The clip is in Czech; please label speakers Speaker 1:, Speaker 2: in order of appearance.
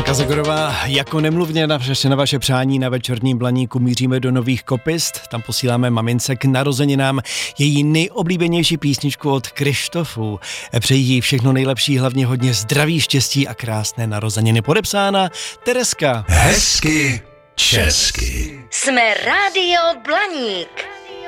Speaker 1: Lenka Zagorová, jako nemluvně na vaše přání na večerním Blaníku míříme do Nových Kopist. Tam posíláme mamince k narozeninám její nejoblíbenější písničku od Krištofů. Přejí jí všechno nejlepší, hlavně hodně zdraví, štěstí a krásné narozeniny. Podepsána Tereska.
Speaker 2: Hezky česky.
Speaker 3: Jsme Rádio Blaník.